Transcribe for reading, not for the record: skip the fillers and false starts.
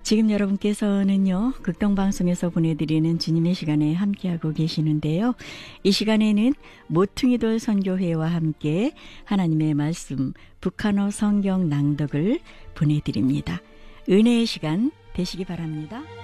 지금 여러분께서는요, 극동방송에서 보내드리는 주님의 시간에 함께하고 계시는데요. 이 시간에는 모퉁이돌 선교회와 함께 하나님의 말씀, 북한어 성경 낭독을 보내드립니다. 은혜의 시간 되시기 바랍니다.